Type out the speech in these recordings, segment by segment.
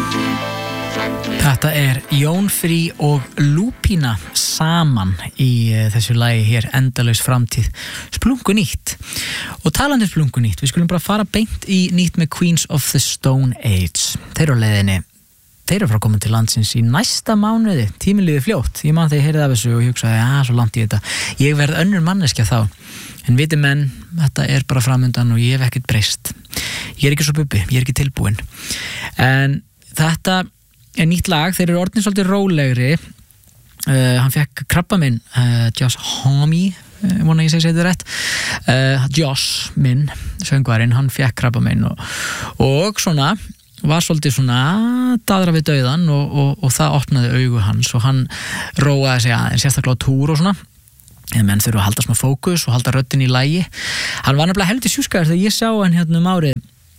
Þetta Jón Frí og Lúpína saman í þessu lagi hér, Endalaus framtíð, splunkunýtt. Og talandi splunkunýtt, við skulum bara fara beint í nýtt með Queens of the Stone Age. Þeir eru á leiðinni, þeir eru frá að koma til landsins í næsta mánuði, tíminn líður fljótt. Ég man þegar ég heyrði af þessu og hugsaði, svo langt í þetta. Ég verð önnur manneskja þá. En viti menn, þetta bara framundan og ég hef ekkert breyst. Ég ekki svo bubbi, ég ekki tilbúin. En þetta nýtt lag, þeir eru orðnir svolítið rólegri. Hann fekk krabbamein, Josh Homme, vona ég segi þetta rétt. Josh minn, söngvarinn, hann fekk krabbamein og svona var svolítið svona daðra við dauðan og það opnaði augu hans og hann róaði sig aðeins, sérstaklega á túr og svona. En menn þurfa að halda smá fókus og halda röddin í lagi. Hann var nefnilega heldur sjúskaður þegar ég sá hann hérna árið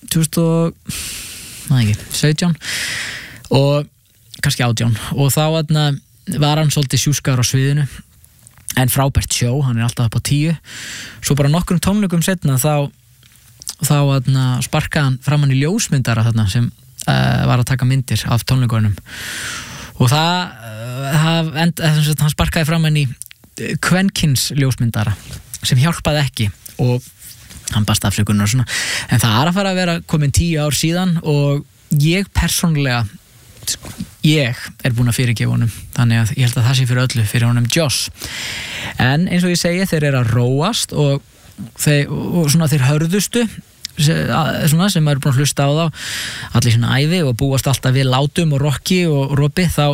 2017 og kannski 18 og þá var hann svolítið sjúskaður á sviðinu en frábært sjó, hann alltaf upp á 10. Svo bara nokkrum tónleikum setna þá sparkaði hann framan í ljósmyndara þarna sem var að taka myndir af tónleikunum og hann sparkaði framan í kvenkins ljósmyndara sem hjálpaði ekki og hann baðst afsökunar og svona, en það að fara að vera komin 10 ár síðan og ég persónulega ég búin að fyrirgefa honum, þannig að ég held að það sé fyrir öllu, fyrir honum Josh. En eins og ég segi, þeir eru að róast og svona þeir hörðustu svona, sem eru búin að hlusta á þá allir svona ævi og búast alltaf við látum og rocki og ropi, þá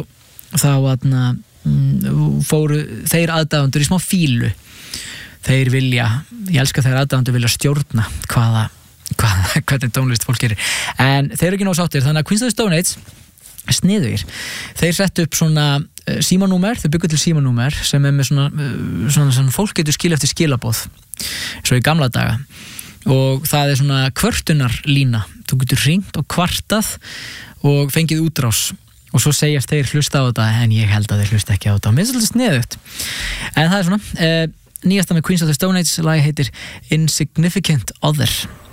fóru þeir aðdáendur í smá fílu. Þeir vilja, ég elska þeir aðdáendur vilja stjórna hvernig tónlist fólk gerir, en þeir eru ekki nóg sáttir, þannig að Queens of the Stone Age sniðugir. Þeir sett upp svona símanúmer, þau byggu til símanúmer sem með svona fólk getur skil eftir skilaboð svo í gamla daga og það svona kvörtunarlína, þú getur hringt og kvartað og fengið útrás og svo segjast þeir hlusta á þetta en ég held að þeir hlusta ekki á þetta og mér svolítið sniðugt, en það svona nýjasta með Queens of the Stone Age lagi heitir Insignificant Other.